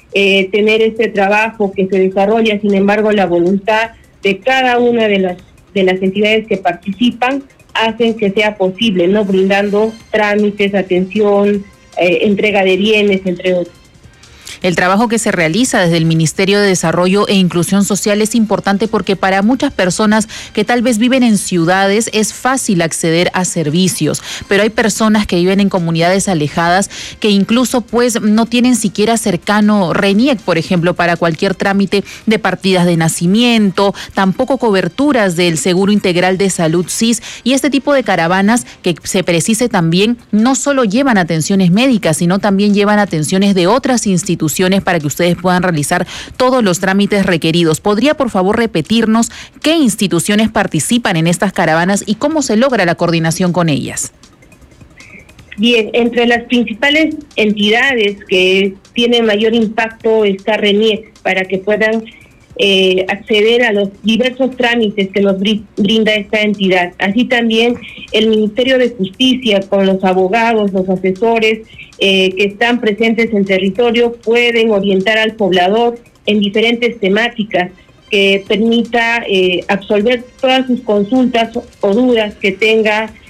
tener este trabajo que se desarrolla. Sin embargo, la voluntad de cada una de las entidades que participan hacen que sea posible, ¿no? Brindando trámites, atención, entrega de bienes, entre otros. El trabajo que se realiza desde el Ministerio de Desarrollo e Inclusión Social es importante porque para muchas personas que tal vez viven en ciudades es fácil acceder a servicios, pero hay personas que viven en comunidades alejadas que incluso pues no tienen siquiera cercano RENIEC, por ejemplo, para cualquier trámite de partidas de nacimiento, tampoco coberturas del Seguro Integral de Salud SIS, y este tipo de caravanas que se precise también no solo llevan atenciones médicas, sino también llevan atenciones de otras instituciones para que ustedes puedan realizar todos los trámites requeridos. ¿Podría, por favor, repetirnos qué instituciones participan en estas caravanas y cómo se logra la coordinación con ellas? Bien, entre las principales entidades que tienen mayor impacto está RENIEC, para que puedan acceder a los diversos trámites que nos brinda esta entidad. Así también el Ministerio de Justicia, con los abogados, los asesores que están presentes en territorio, pueden orientar al poblador en diferentes temáticas que permita absolver todas sus consultas o dudas que tenga